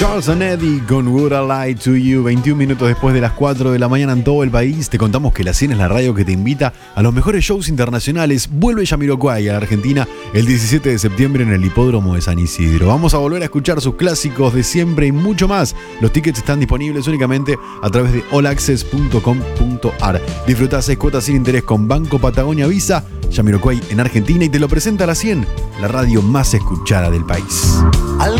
Charles and Eddie con Would I Lie to You. 21 minutos después de las 4 de la mañana en todo el país. Te contamos que La 100 es la radio que te invita a los mejores shows internacionales. Vuelve Jamiroquai a la Argentina el 17 de septiembre en el Hipódromo de San Isidro. Vamos a volver a escuchar sus clásicos de siempre y mucho más. Los tickets están disponibles únicamente a través de allaccess.com.ar. Disfruta 6 cuotas sin interés con Banco Patagonia Visa. Jamiroquai en Argentina y te lo presenta La 100, la radio más escuchada del país.